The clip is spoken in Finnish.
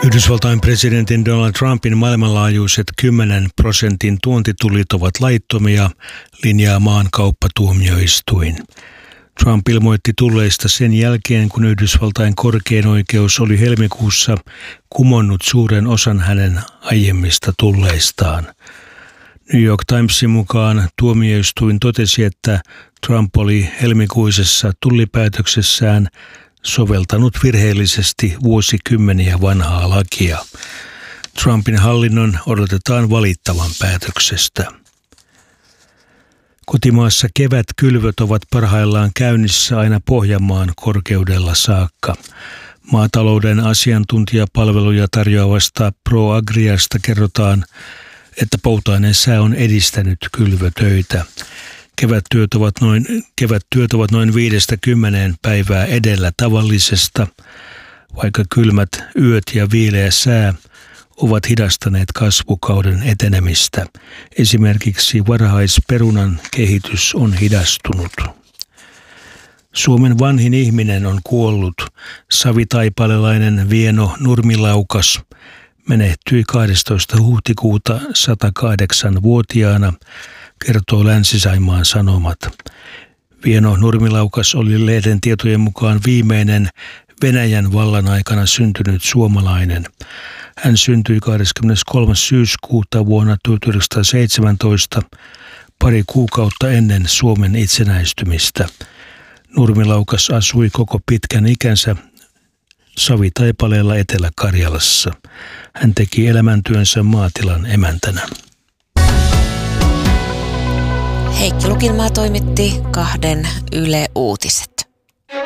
Yhdysvaltain presidentin Donald Trumpin maailmanlaajuiset 10% tuontitullit ovat laittomia, linjaa maan kauppatuomioistuin. Trump ilmoitti tulleista sen jälkeen, kun Yhdysvaltain korkein oikeus oli helmikuussa kumonnut suuren osan hänen aiemmista tulleistaan. New York Timesin mukaan tuomioistuin totesi, että Trump oli helmikuisessa tullipäätöksessään soveltanut virheellisesti vuosikymmeniä vanhaa lakia. Trumpin hallinnon odotetaan valittavan päätöksestä. Kotimaassa kevätkylvöt ovat parhaillaan käynnissä aina Pohjanmaan korkeudella saakka. Maatalouden asiantuntijapalveluja tarjoavasta ProAgriasta kerrotaan, että polttoaineen sää on edistänyt kylvötöitä. Kevättyöt ovat noin 5-10 päivää edellä tavallisesta, vaikka kylmät yöt ja viileä sää ovat hidastaneet kasvukauden etenemistä. Esimerkiksi varhaisperunan kehitys on hidastunut. Suomen vanhin ihminen on kuollut. Savitaipalelainen Vieno Nurmilaukas menehtyi 12. huhtikuuta 108-vuotiaana, kertoo Länsi-Saimaan Sanomat. Vieno Nurmilaukas oli lehden tietojen mukaan viimeinen Venäjän vallan aikana syntynyt suomalainen. Hän syntyi 23. syyskuuta vuonna 1917, pari kuukautta ennen Suomen itsenäistymistä. Nurmilaukas asui koko pitkän ikänsä Savitaipaleella Etelä-Karjalassa. Hän teki elämäntyönsä maatilan emäntänä. Heikki Lukinmaa toimitti 2 Yle Uutiset.